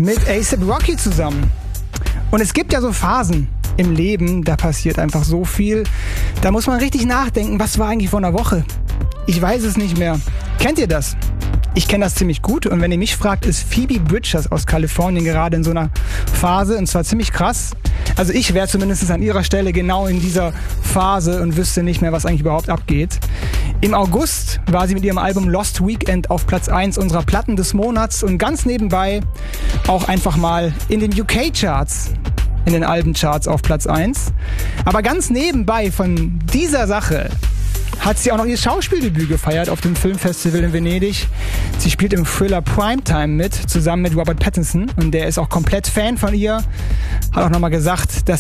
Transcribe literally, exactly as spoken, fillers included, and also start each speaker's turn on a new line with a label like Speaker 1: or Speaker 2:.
Speaker 1: mit A$ AP Rocky zusammen. Und es gibt ja so Phasen im Leben, da passiert einfach so viel. Da muss man richtig nachdenken, was war eigentlich vor einer Woche? Ich weiß es nicht mehr. Kennt ihr das? Ich kenne das ziemlich gut und wenn ihr mich fragt, ist Phoebe Bridgers aus Kalifornien gerade in so einer Phase und zwar ziemlich krass. Also ich wäre zumindest an ihrer Stelle genau in dieser Phase und wüsste nicht mehr, was eigentlich überhaupt abgeht. Im August war sie mit ihrem Album Lost Weekend auf Platz eins unserer Platten des Monats und ganz nebenbei auch einfach mal in den U K-Charts, in den Albencharts auf Platz eins. Aber ganz nebenbei von dieser Sache hat sie auch noch ihr Schauspieldebüt gefeiert auf dem Filmfestival in Venedig. Sie spielt im Thriller Primetime mit, zusammen mit Robert Pattinson. Und der ist auch komplett Fan von ihr. Hat auch nochmal gesagt, dass